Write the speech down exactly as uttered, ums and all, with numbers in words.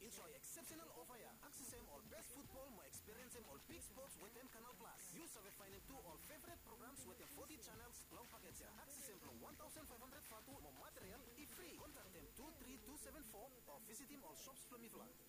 Enjoy exceptional offer ya. Access them all best football, mo experience them all big sports with them Canal Plus. You save find them two all favorite programs with them forty channels, long packets ya. Access them from one thousand five hundred fatu, mo material, e free. Contact them two three two seven four or visit him all shops from Mifla.